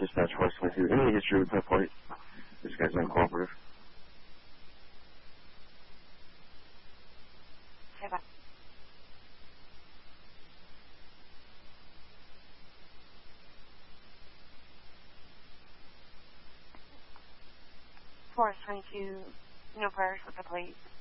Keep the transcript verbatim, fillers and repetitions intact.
dispatch Forest twenty-two. Any history with that plate? This guy's uncooperative. Okay, bye. Forest twenty-two, no prayers with the plate.